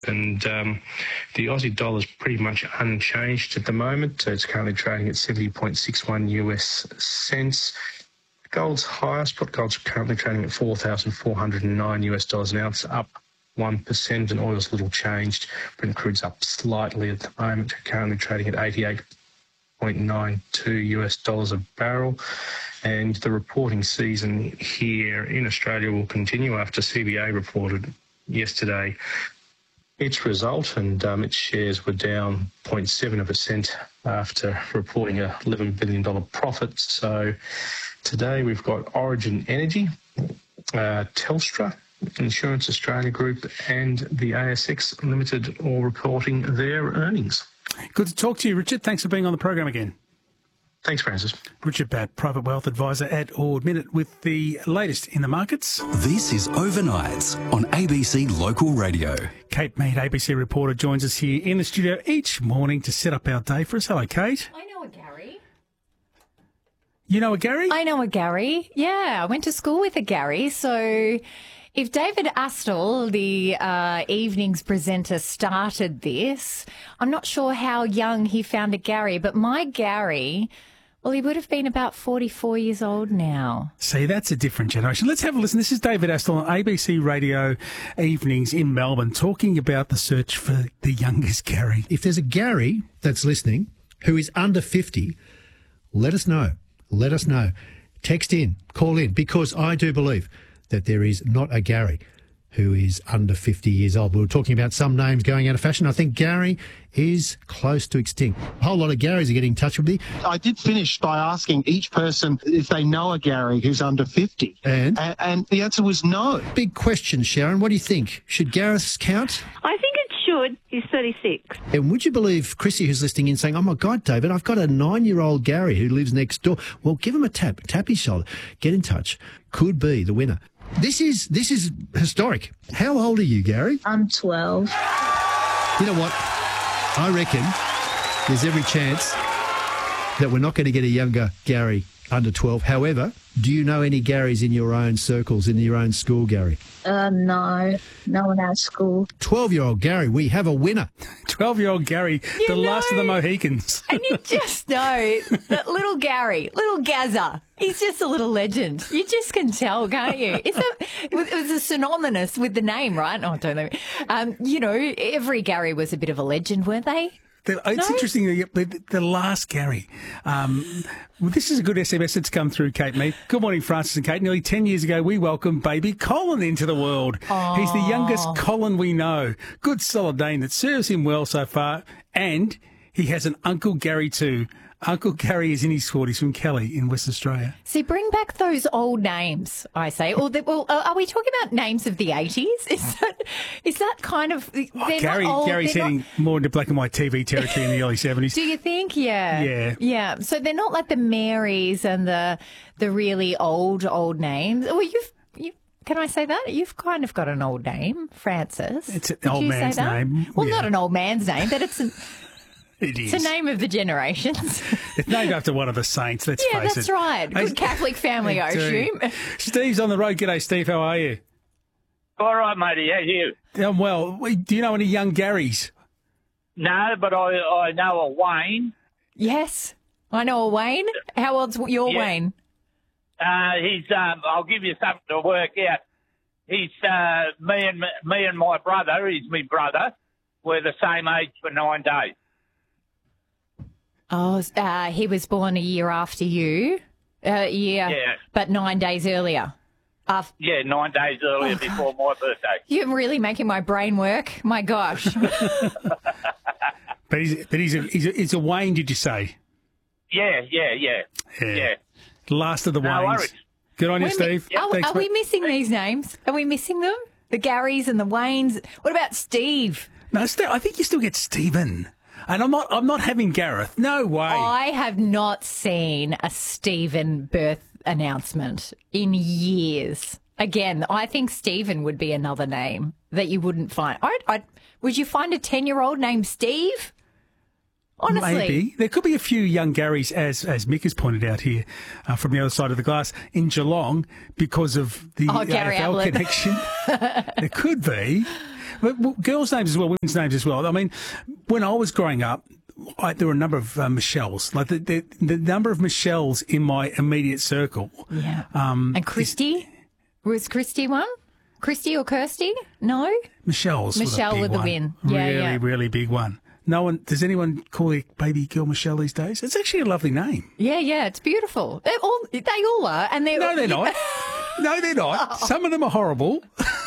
And the Aussie dollar is pretty much unchanged at the moment. It's currently trading at 70.61 US cents. Gold's higher. Spot gold's currently trading at 4,409 US dollars an ounce, up 1%, and oil's little changed. Brent crude's up slightly at the moment, currently trading at 88.92 US dollars a barrel. And the reporting season here in Australia will continue after CBA reported yesterday its result, and its shares were down 0.7% after reporting a $11 billion profit. So today we've got Origin Energy, Telstra, Insurance Australia Group and the ASX Limited all reporting their earnings. Good to talk to you, Richard. Thanks for being on the program again. Thanks, Francis. Richard Batt, Private Wealth Advisor at Ord Minnett with the latest in the markets. This is Overnights on ABC Local Radio. Kate Mead, ABC reporter, joins us here in the studio each morning to set up our day for us. Hello, Kate. I know a Gary. You know a Gary? I know a Gary. Yeah, I went to school with a Gary. So if David Astle, the evenings presenter, started this, I'm not sure how young he found a Gary, but my Gary, well, he would have been about 44 years old now. See, that's a different generation. Let's have a listen. This is David Astle on ABC Radio Evenings in Melbourne talking about the search for the youngest Gary. If there's a Gary that's listening who is under 50, let us know. Let us know. Text in, call in, because I do believe that there is not a Gary who is under 50 years old. We were talking about some names going out of fashion. I think Gary is close to extinct. A whole lot of Garys are getting in touch with me. I did finish by asking each person if they know a Gary who's under 50. And the answer was no. Big question, Sharon. What do you think? Should Gareth count? I think it should. He's 36. And would you believe Chrissy, who's listening in, saying, oh, my God, David, I've got a 9-year-old Gary who lives next door. Well, give him a tap his shoulder. Get in touch. Could be the winner. This is historic. How old are you, Gary? I'm 12. You know what? I reckon there's every chance that we're not going to get a younger Gary under 12. However, do you know any Garys in your own circles, in your own school, Gary? No. No one at school. 12-year-old Gary, we have a winner. 12-year-old Gary, last of the Mohicans. And you just know that little Gary, little Gazza, he's just a little legend. You just can tell, can't you? It was a synonymous with the name, right? Oh, don't know. Every Gary was a bit of a legend, weren't they? It's interesting, the last Gary. This is a good SMS that's come through, Kate Mead. Good morning, Francis and Kate. Nearly 10 years ago, we welcomed baby Colin into the world. Aww. He's the youngest Colin we know. Good, solid name that serves him well so far. And he has an Uncle Gary too. Uncle Gary is in his 40s from Kelly in West Australia. See, bring back those old names, I say. Are we talking about names of the 80s? Is that kind of... Gary's heading more into black and white TV territory in the early 70s. Do you think? Yeah. Yeah. So they're not like the Marys and the really old names. Well, can I say that? You've kind of got an old name, Francis. It's an old man's name. Well, not an old man's name, but it's an... It is. It's a name of the generations. It's named after one of the saints, let's face it. Yeah, that's right. Good Catholic family, I assume. Steve's on the road. G'day, Steve. How are you? All right, matey. How are you? I'm well. Do you know any young Garys? No, but I know a Wayne. Yes, I know a Wayne. How old's your Wayne? He's. I'll give you something to work out. He's me and my brother. He's my brother. We're the same age for 9 days. Oh, he was born a year after you. Yeah. But 9 days earlier. 9 days earlier before my birthday. You're really making my brain work. My gosh. But he's a Wayne, did you say? Yeah. Last of the Waynes. Good on you, Steve. Are we missing these names? Are we missing them? The Garys and the Waynes. What about Steve? No, I think you still get Stephen. And I'm not having Gareth. No way. I have not seen a Stephen birth announcement in years. Again, I think Stephen would be another name that you wouldn't find. Would you find a 10-year-old named Steve? Honestly. Maybe. There could be a few young Garys, as Mick has pointed out here from the other side of the glass, in Geelong because of the Gary AFL Ablett connection. There could be. But girls' names as well, women's names as well. I mean, when I was growing up, there were a number of Michelles. Like the number of Michelles in my immediate circle. Yeah. And Christy? Was Christy one? Christy or Kirsty? No? Michelle Michelle with the win. Yeah, really, really big one. No one, does anyone call their baby girl Michelle these days? It's actually a lovely name. Yeah, it's beautiful. They all are. And No, they're not. No, they're not. Some of them are horrible.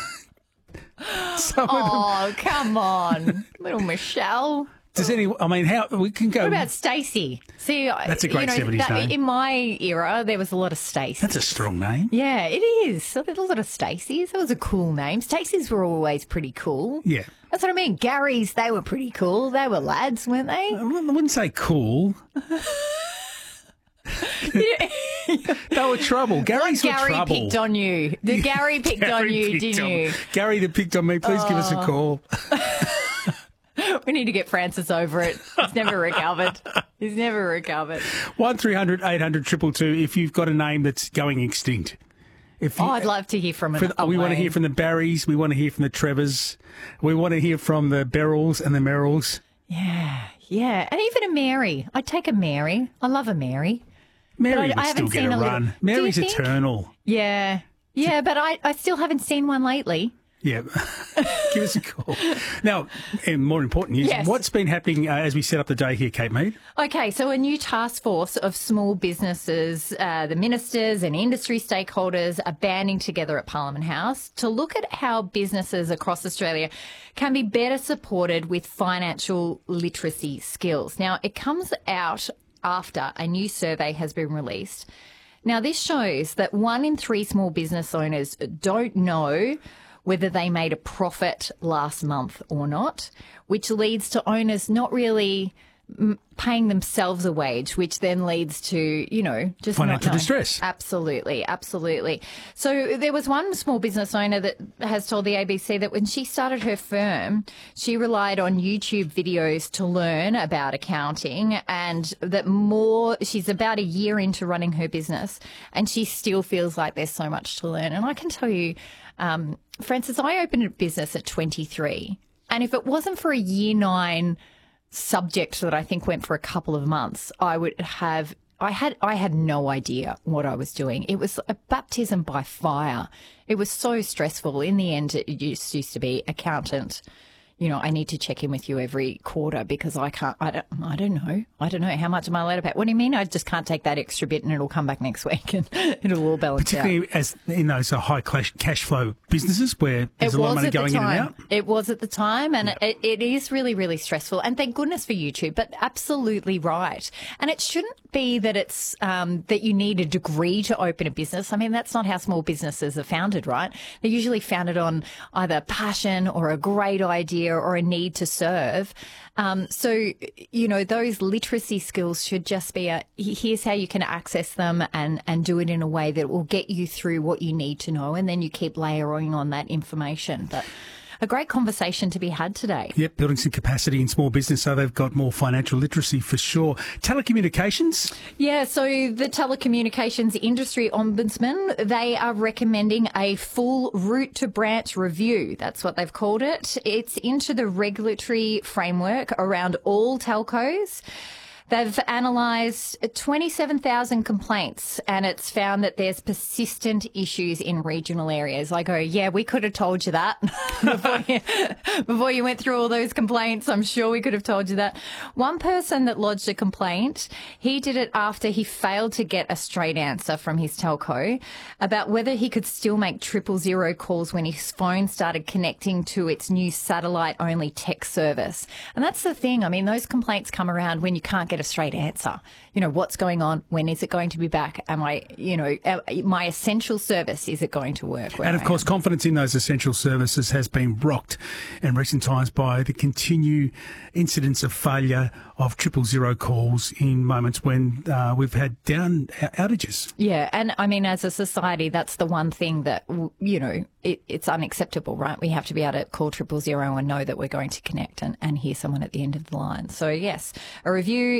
Come on. Little Michelle. Does anyone, I mean, how, we can go. What about Stacey? See, that's a great 70s name. In my era, there was a lot of Stacey. That's a strong name. Yeah, it is. So there's a lot of Stacey's. That was a cool name. Stacey's were always pretty cool. Yeah. That's what I mean. Gary's, they were pretty cool. They were lads, weren't they? I wouldn't say cool. They were trouble. Gary's were trouble. Gary picked on you. Gary picked on you, didn't you? Gary that picked on me, please give us a call. We need to get Francis over it. He's never recovered. 1300 800 222 if you've got a name that's going extinct. I'd love to hear from we want to hear from the Barrys. We want to hear from the Trevors. We want to hear from the Berylls and the Merrills. Yeah. And even a Mary. I'd take a Mary. I love a Mary. Mary would still get a run. Mary's eternal. Yeah, but I still haven't seen one lately. Yeah. Give us a call. Now, and more important is, what's been happening as we set up the day here, Kate Mead? Okay, so a new task force of small businesses, the ministers and industry stakeholders are banding together at Parliament House to look at how businesses across Australia can be better supported with financial literacy skills. Now, it comes out after a new survey has been released. Now, this shows that 1 in 3 small business owners don't know whether they made a profit last month or not, which leads to owners not really paying themselves a wage, which then leads to, just financial distress. Absolutely. So there was one small business owner that has told the ABC that when she started her firm, she relied on YouTube videos to learn about accounting, and that she's about a year into running her business and she still feels like there's so much to learn. And I can tell you, Francis, I opened a business at 23, and if it wasn't for a year 9 subject that I think went for a couple of months, I had no idea what I was doing. It was a baptism by fire. It was so stressful. In the end, it used to be accountant. I need to check in with you every quarter because I don't know. How much am I allowed to pay? What do you mean? I just can't take that extra bit and it'll come back next week and it'll all balance out. Particularly as in those high cash flow businesses where there's a lot of money going in and out. It was at the time, and it is really, really stressful. And thank goodness for YouTube, but absolutely right. And it shouldn't be that it's that you need a degree to open a business. I mean, that's not how small businesses are founded, right? They're usually founded on either passion or a great idea or a need to serve. So, those literacy skills should just be here's how you can access them and do it in a way that will get you through what you need to know, and then you keep layering on that information. But a great conversation to be had today. Yep, building some capacity in small business so they've got more financial literacy for sure. Telecommunications? Yeah, so the Telecommunications Industry Ombudsman, they are recommending a full root to branch review. That's what they've called it. It's into the regulatory framework around all telcos. They've analysed 27,000 complaints, and it's found that there's persistent issues in regional areas. I go, yeah, we could have told you that before you went through all those complaints. I'm sure we could have told you that. One person that lodged a complaint, he did it after he failed to get a straight answer from his telco about whether he could still make 000 calls when his phone started connecting to its new satellite-only text service. And that's the thing. I mean, those complaints come around when you can't get a straight answer. What's going on? When is it going to be back? My essential service, is it going to work? And of course, confidence in those essential services has been rocked in recent times by the continued incidents of failure of 000 calls in moments when we've had down outages. Yeah, and I mean, as a society, that's the one thing that, it's unacceptable, right? We have to be able to call 000 and know that we're going to connect and hear someone at the end of the line. So yes, a review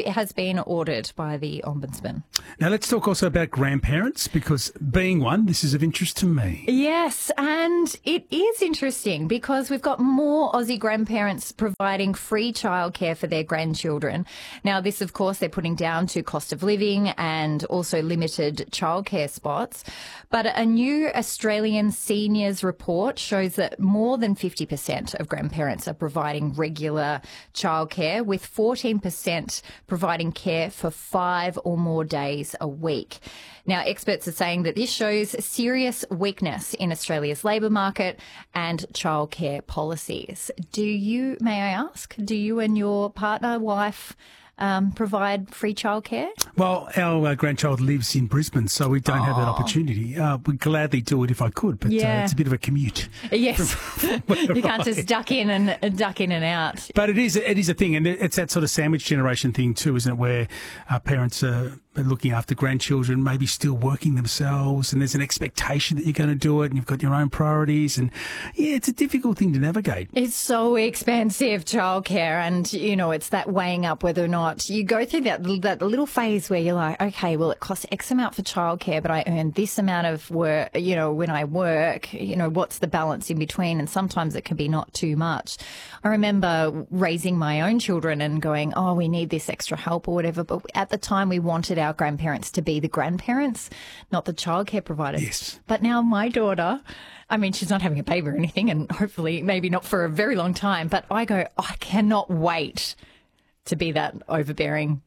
it has been ordered by the Ombudsman. Now, let's talk also about grandparents, because being one, this is of interest to me. Yes, and it is interesting because we've got more Aussie grandparents providing free childcare for their grandchildren. Now, this, of course, they're putting down to cost of living and also limited childcare spots. But a new Australian seniors report shows that more than 50% of grandparents are providing regular childcare, with 14% providing care for 5 or more days a week. Now, experts are saying that this shows serious weakness in Australia's labour market and childcare policies. May I ask, do you and your partner, wife, provide free childcare? Well, our grandchild lives in Brisbane, so we don't have that opportunity. We'd gladly do it if I could, but it's a bit of a commute. Yes, you can't just duck in and out. But it is a thing, and it's that sort of sandwich generation thing too, isn't it, where parents are looking after grandchildren, maybe still working themselves, and there's an expectation that you're going to do it, and you've got your own priorities, and it's a difficult thing to navigate. It's so expensive, childcare, and it's that weighing up whether or not you go through that little phase where you're like, okay, well, it costs X amount for childcare, but I earn this amount of work, when I work, what's the balance in between? And sometimes it can be not too much. I remember raising my own children and going, oh, we need this extra help or whatever, but at the time we wanted our grandparents to be the grandparents, not the childcare providers. Yes. But now my daughter, I mean, she's not having a baby or anything, and hopefully maybe not for a very long time, but I go, I cannot wait to be that overbearing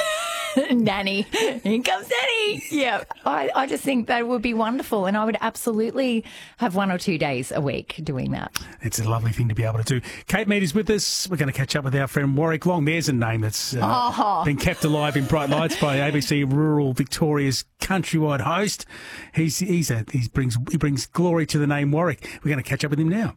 nanny. In comes Nanny. Yeah, I just think that would be wonderful, and I would absolutely have 1 or 2 days a week doing that. It's a lovely thing to be able to do. Kate Mead is with us. We're going to catch up with our friend Warwick Long. There's a name that's been kept alive in bright lights by ABC Rural Victoria's countrywide host. He brings glory to the name Warwick. We're going to catch up with him now.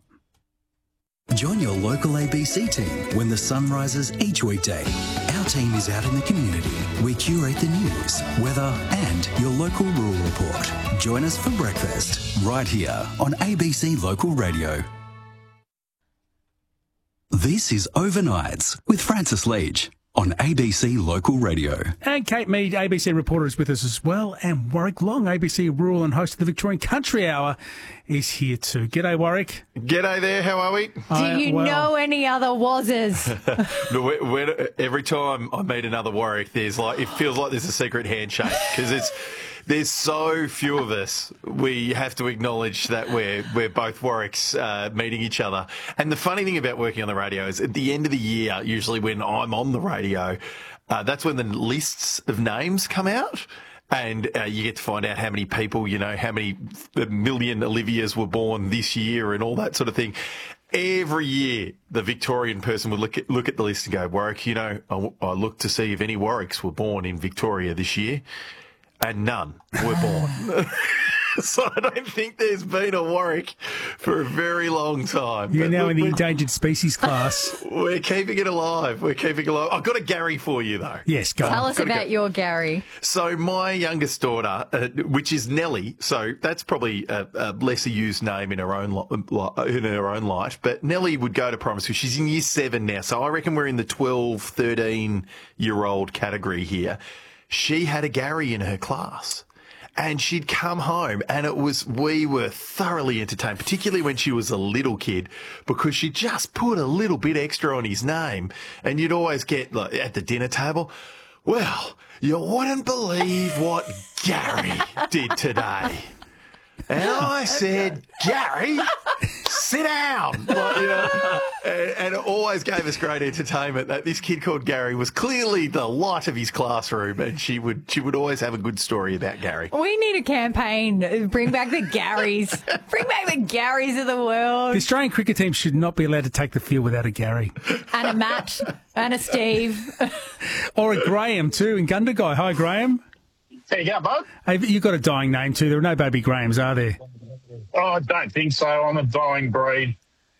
Join your local ABC team when the sun rises each weekday. Our team is out in the community. We curate the news, weather and your local rural report. Join us for breakfast right here on ABC Local Radio. This is Overnights with Francis Leach on ABC Local Radio. And Kate Mead, ABC reporter, is with us as well. And Warwick Long, ABC Rural and host of the Victorian Country Hour, is here too. G'day, Warwick. G'day there, how are we? Do you know any other Wazzers? Every time I meet another Warwick, it feels like there's a secret handshake, because there's so few of us. We have to acknowledge that we're both Warwicks meeting each other. And the funny thing about working on the radio is at the end of the year, usually when I'm on the radio, that's when the lists of names come out. And you get to find out how many people, how many million Olivias were born this year and all that sort of thing. Every year, the Victorian person would look at the list and go, Warwick, I looked to see if any Warwicks were born in Victoria this year. And none were born. So I don't think there's been a Warwick for a very long time. You're now in the endangered species class. We're keeping it alive. I've got a Gary for you, though. Yes, go on. Tell us about your Gary. So my youngest daughter, which is Nellie, so that's probably a lesser used name in her own life, but Nellie would go to primary school. She's in year 7 now, so I reckon we're in the 12, 13-year-old category here. She had a Gary in her class, and she'd come home, and we were thoroughly entertained, particularly when she was a little kid, because she just put a little bit extra on his name, and you'd always get at the dinner table, well, you wouldn't believe what Gary did today. And I said, Gary, sit down. And it always gave us great entertainment that this kid called Gary was clearly the light of his classroom, and she would always have a good story about Gary. We need a campaign. Bring back the Garys. Bring back the Garys of the world. The Australian cricket team should not be allowed to take the field without a Gary. And a Matt. And a Steve. Or a Graham too in Gundagai. Hi, Graham. There you go, bud. Hey, you've got a dying name too. There are no baby Grahams, are there? Oh, I don't think so. I'm a dying breed.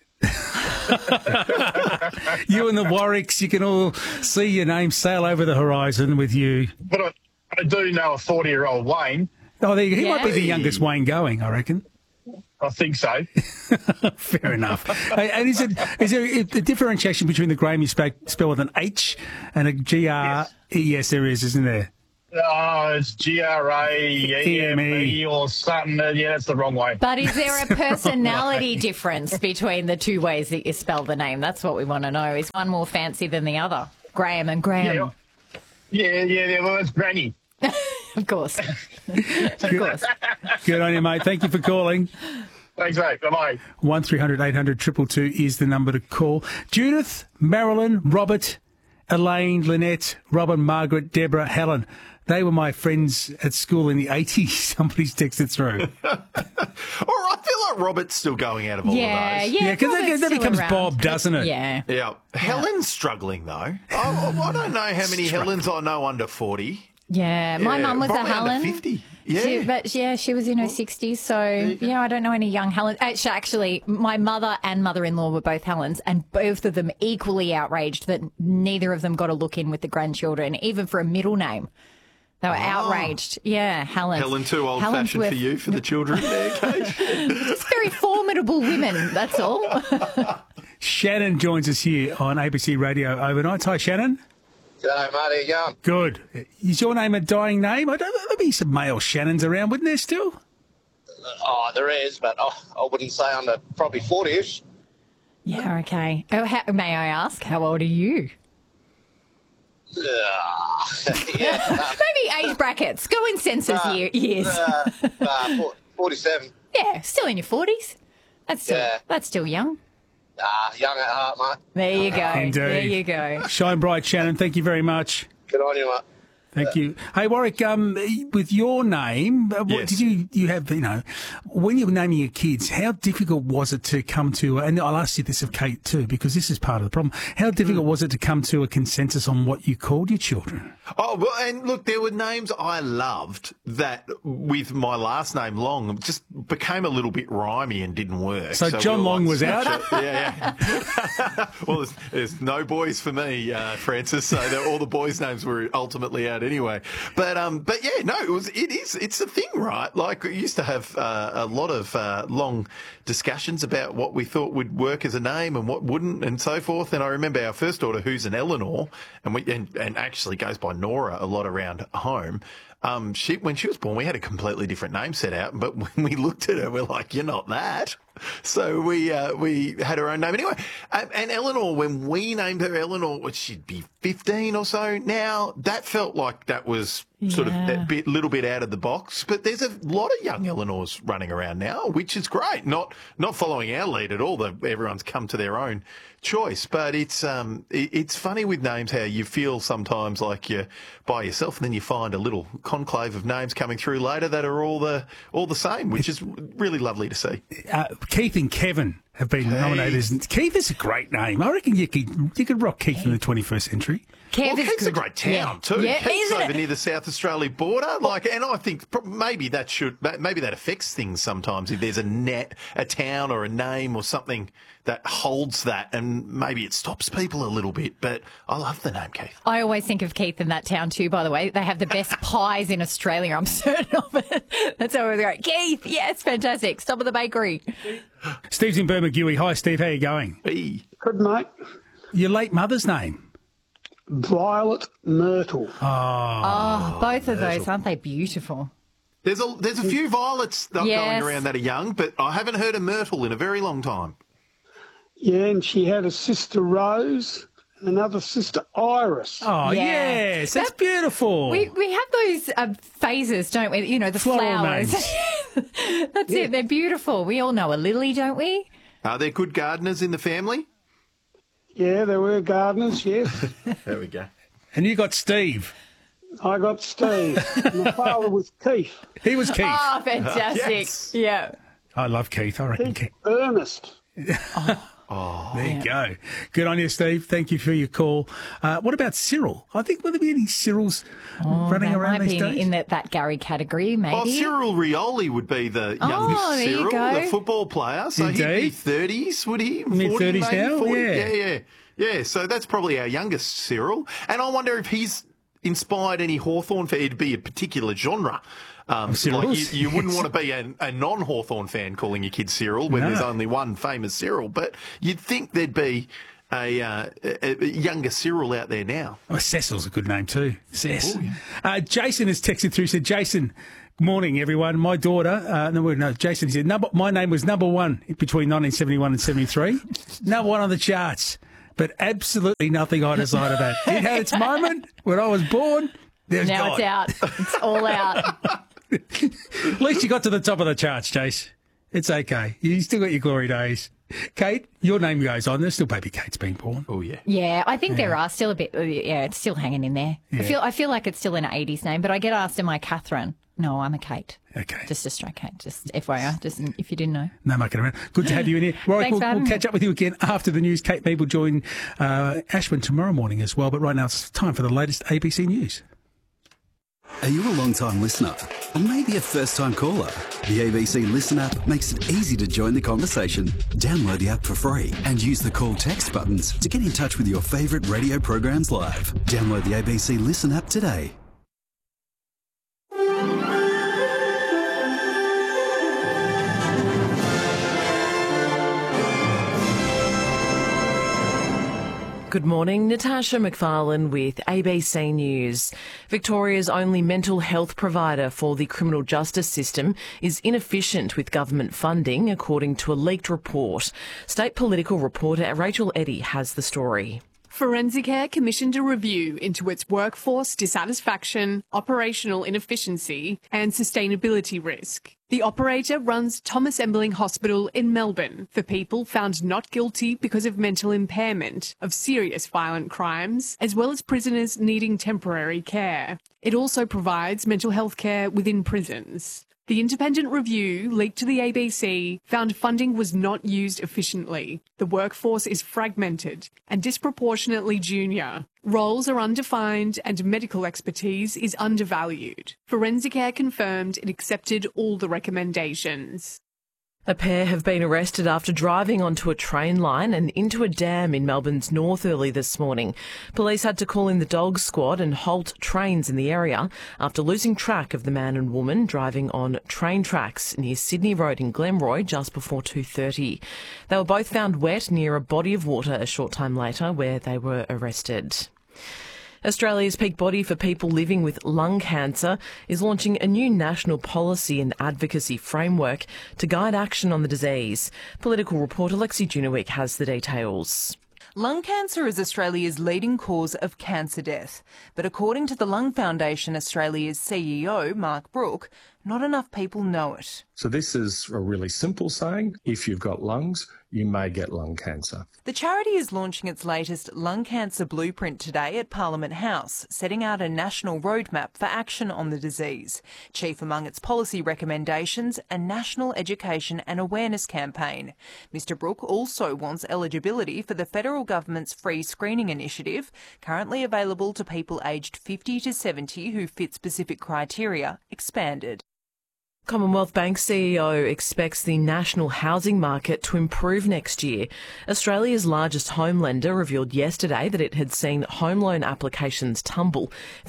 You and the Warwicks, you can all see your name sail over the horizon with you. But I do know a 40-year-old Wayne. Oh, he might be the youngest Wayne going, I reckon. I think so. Fair enough. And is there a differentiation between the Graham you spell with an H and a GR? Yes, there is, isn't there? Oh, it's GRAEME or something. Yeah, that's the wrong way. But is there a personality difference between the two ways that you spell the name? That's what we want to know. Is one more fancy than the other? Graham and Graham. Yeah. Well, it's Granny. Of course. Good on you, mate. Thank you for calling. Thanks, mate. Bye-bye. 1300 800 222 is the number to call. Judith, Marilyn, Robert, Elaine, Lynette, Robin, Margaret, Deborah, Helen. They were my friends at school in the 80s. Somebody's texted through. Or I feel like Robert's still going out of all of those. Yeah, because that becomes Bob, doesn't it? Yeah. Helen's struggling, though. I don't know how many Helens I know under 40. Yeah, my mum was a probably Helen. Under 50. Yeah. She was in her 60s, so I don't know any young Helen. Actually, my mother and mother-in-law were both Helens, and both of them equally outraged that neither of them got a look in with the grandchildren, even for a middle name. They were outraged. Yeah, Helen. Helen, too old-fashioned for you, for the children there, Kate. Just very formidable women, that's all. Shannon joins us here on ABC Radio Overnight. Hi, Shannon. G'day, mate. How you going? Good. Is your name a dying name? I don't know. There'd be some male Shannons around, wouldn't there still? Oh, there is, but I wouldn't say under probably 40-ish. Yeah, okay. May I ask, how old are you? Maybe age brackets. Go in census years. 47. Yeah, still in your 40s. That's still young. Young at heart, mate. There you go. Indeed. There you go. Shine bright, Shannon. Thank you very much. Good on you, mate. Thank you. Hey, Warwick, with your name, what did you have, when you were naming your kids, how difficult was it to come to, and I'll ask you this of Kate too, because this is part of the problem, how difficult was it to come to a consensus on what you called your children? Oh, well, and look, there were names I loved that with my last name Long just became a little bit rhymey and didn't work. So John Long was out? Yeah. Well, there's no boys for me, Francis, so all the boys' names were ultimately out anyway. But yeah, no, it's a thing, right? Like, we used to have a lot of long discussions about what we thought would work as a name and what wouldn't and so forth. And I remember our first daughter, who's an Eleanor, and actually goes by Nora a lot around home. When she was born, we had a completely different name set out, but when we looked at her, we're like, you're not that. So we had her own name anyway. And Eleanor, when we named her Eleanor, she'd be 15 or so now. That felt like that was sort of a little bit out of the box. But there's a lot of young Eleanors running around now, which is great. Not following our lead at all. Everyone's come to their own choice. But it's funny with names how you feel sometimes like you're by yourself, and then you find a little conclave of names coming through later that are all the same, which is really lovely to see. Keith and Kevin have been nominated. Keith is a great name. I reckon you could rock Keith in the 21st century. Keith's a great town too. Yeah, Keith's over near the South Australia border. And I think maybe that affects things sometimes if there's a town or a name or something that holds that, and maybe it stops people a little bit. But I love the name Keith. I always think of Keith in that town too, by the way. They have the best pies in Australia, I'm certain of it. That's how we go, Keith, yes, fantastic. Stop at the bakery. Steve's in Bermagui. Hi, Steve. How you going? Hey. Good, mate. Your late mother's name? Violet Myrtle. Oh, both of those, aren't they beautiful? There's a few violets going around that are young, but I haven't heard a Myrtle in a very long time. Yeah, and she had a sister Rose and another sister Iris. Oh, yes, that's beautiful. We have those phases, don't we? You know, the Floral flowers. That's it. They're beautiful. We all know a lily, don't we? Are there good gardeners in the family? Yeah, there were gardeners, yes. There we go. And you got Steve. I got Steve. My father was Keith. He was Keith. Oh, fantastic. Yes. Yeah. I love Keith. I reckon Keith. Ernest. There you go. Good on you, Steve. Thank you for your call. What about Cyril? I think, will there be any Cyrils running around these days? Might be in that Gary category, maybe. Oh, Cyril Rioli would be the youngest there you Cyril, go. the football player. So he'd be 30s, would he? Mid-30s 40, now? 40? Yeah. Yeah, so that's probably our youngest Cyril. And I wonder if he's inspired any Hawthorn fan to be a particular genre? Like you wouldn't want to be a non-Hawthorn fan calling your kid Cyril when there's only one famous Cyril, but you'd think there'd be a younger Cyril out there now. Oh, Cecil's a good name too. Cess. Jason has texted through, said, Jason, good morning, everyone. My daughter, Jason said, my name was number one between 1971 and 73. Number one on the charts, but absolutely nothing either side of that. It had its moment when I was born. Now it's out. It's all out. At least you got to the top of the charts, Jace. It's okay. You still got your glory days. Kate, your name goes on. There's still baby Kate's been born. Oh, yeah. Yeah, I think there are still a bit. Yeah, it's still hanging in there. Yeah. I feel like it's still an 80s name, but I get asked, am I Catherine? No, I'm a Kate. Okay. Just a straight Kate. Just FYI, just if you didn't know. No mucking around. Good to have you in here. Right, Thanks for having we'll me. catch up with you again after the news. Kate Mead will join Ashwin tomorrow morning as well. But right now it's time for the latest ABC News. Are you a long-time listener? Or maybe a first-time caller? The ABC Listen app makes it easy to join the conversation. Download the app for free and use the call text buttons to get in touch with your favourite radio programs live. Download the ABC Listen app today. Good morning, Natasha McFarlane with ABC News. Victoria's only mental health provider for the criminal justice system is inefficient with government funding, according to a leaked report. State political reporter Rachel Eddy has the story. Forensicare commissioned a review into its workforce dissatisfaction, operational inefficiency and sustainability risk. The operator runs Thomas Embling Hospital in Melbourne for people found not guilty because of mental impairment of serious violent crimes, as well as prisoners needing temporary care. It also provides mental health care within prisons. The independent review, leaked to the ABC, found funding was not used efficiently. The workforce is fragmented and disproportionately junior. Roles are undefined and medical expertise is undervalued. Forensicare confirmed it accepted all the recommendations. A pair have been arrested after driving onto a train line and into a dam in Melbourne's north early this morning. Police had to call in the dog squad and halt trains in the area after losing track of the man and woman driving on train tracks near Sydney Road in Glenroy just before 2:30. They were both found wet near a body of water a short time later, where they were arrested. Australia's peak body for people living with lung cancer is launching a new national policy and advocacy framework to guide action on the disease. Political reporter Lexi Junowick has the details. Lung cancer is Australia's leading cause of cancer death. But according to the Lung Foundation Australia's CEO, Mark Brook, not enough people know it. So this is a really simple saying. If you've got lungs, you may get lung cancer. The charity is launching its latest lung cancer blueprint today at Parliament House, setting out a national roadmap for action on the disease. Chief among its policy recommendations, a national education and awareness campaign. Mr Brook also wants eligibility for the federal government's free screening initiative, currently available to people aged 50 to 70 who fit specific criteria, expanded. Commonwealth Bank CEO expects the national housing market to improve next year. Australia's largest home lender revealed yesterday that it had seen home loan applications tumble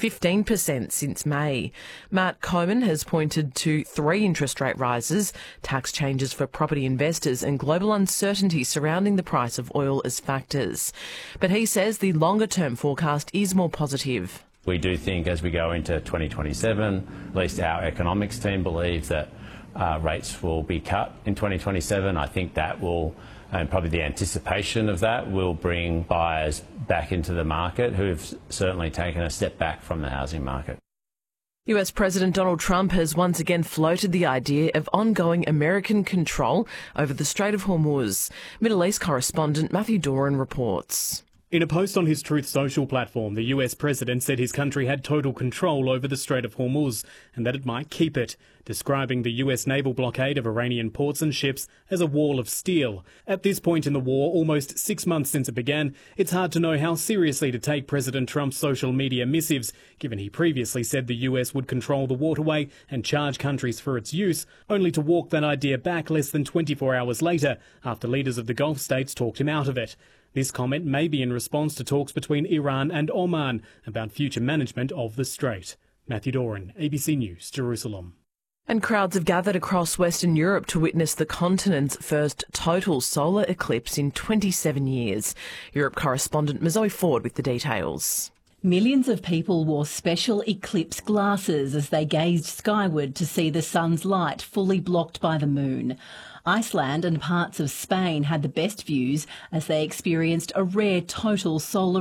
15% since May. Matt Coman has pointed to 3 interest rate rises, tax changes for property investors and global uncertainty surrounding the price of oil as factors. But he says the longer-term forecast is more positive. We do think as we go into 2027, at least our economics team believes that rates will be cut in 2027. I think that will, and probably the anticipation of that, will bring buyers back into the market who have certainly taken a step back from the housing market. US President Donald Trump has once again floated the idea of ongoing American control over the Strait of Hormuz. Middle East correspondent Matthew Doran reports. In a post on his Truth Social platform, the US president said his country had total control over the Strait of Hormuz and that it might keep it, describing the US naval blockade of Iranian ports and ships as a wall of steel. At this point in the war, almost 6 months since it began, it's hard to know how seriously to take President Trump's social media missives, given he previously said the US would control the waterway and charge countries for its use, only to walk that idea back less than 24 hours later after leaders of the Gulf states talked him out of it. This comment may be in response to talks between Iran and Oman about future management of the strait. Matthew Doran, ABC News, Jerusalem. And crowds have gathered across Western Europe to witness the continent's first total solar eclipse in 27 years. Europe correspondent Mazoe Ford with the details. Millions of people wore special eclipse glasses as they gazed skyward to see the sun's light fully blocked by the moon. Iceland and parts of Spain had the best views as they experienced a rare total solar